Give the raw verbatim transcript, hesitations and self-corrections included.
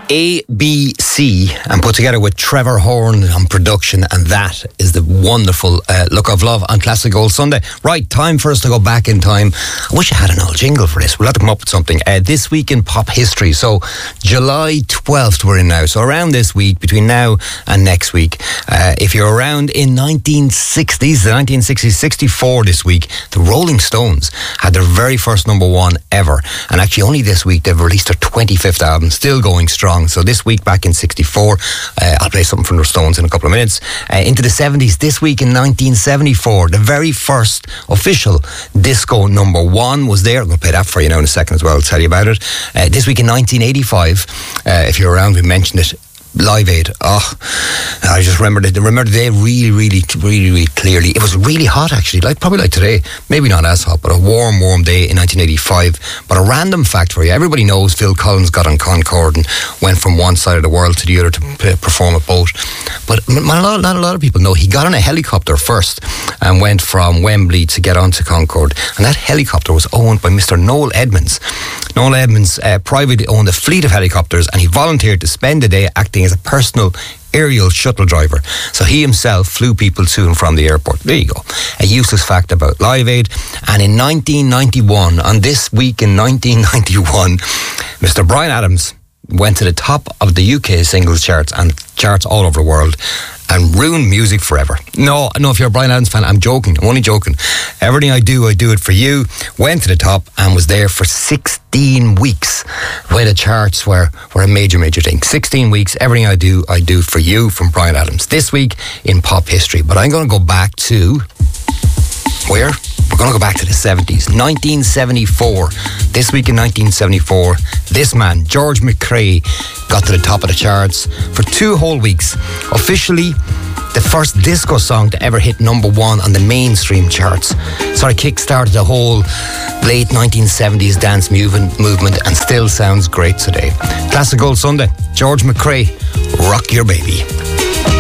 A B C, and put together with Trevor Horn on production, and that is the wonderful uh, Look of Love on Classic Gold Sunday. Right, time for us to go back in time. I wish I had an old jingle for this. We'll have to come up with something. Uh, this week in pop history, so July twelfth we're in now, so around this week, between now and next week, uh, if you're around in nineteen sixties, the nineteen sixties, sixty-four this week, the Rolling Stones had their very first number one ever, and actually only this week they've released their twenty-fifth album, still going strong. So this week back in sixty-four, uh, I'll play something from the Stones in a couple of minutes. Uh, into the seventies, this week in nineteen seventy-four, the very first official disco number one was there. I'm going to play that for you now in a second as well. I'll tell you about it. Uh, this week in nineteen eighty-five, uh, if you're around, we mentioned it. Live Aid. Oh, I just remembered it. Remember the day really, really, really, really clearly. It was really hot actually, like probably like today. Maybe not as hot, but a warm, warm day in nineteen eighty-five. But a random fact for you: everybody knows Phil Collins got on Concorde and went from one side of the world to the other to p- perform a boat. But not a lot of people know he got on a helicopter first and went from Wembley to get onto Concorde. And that helicopter was owned by Mister Noel Edmonds. Noel Edmonds uh, privately owned a fleet of helicopters, and he volunteered to spend the day acting as a personal aerial shuttle driver. So he himself flew people to and from the airport. There you go. A useless fact about Live Aid. And in nineteen ninety-one, on this week in nineteen ninety-one, Mister Bryan Adams went to the top of the U K singles charts and charts all over the world and ruined music forever. No, no, if you're a Bryan Adams fan, I'm joking. I'm only joking. Everything I do, I do it for you. Went to the top and was there for sixteen weeks, where the charts were, were a major, major thing. sixteen weeks, everything I do, I do for you, from Bryan Adams. This week in pop history. But I'm going to go back to... where? We're going to go back to the seventies. nineteen seventy-four. This week in nineteen seventy-four, this man, George McCrae, got to the top of the charts for two whole weeks. Officially, the first disco song to ever hit number one on the mainstream charts. Sort of kick-started the whole late nineteen seventies dance movement, movement and still sounds great today. Classic Gold Sunday. George McCrae, Rock Your Baby.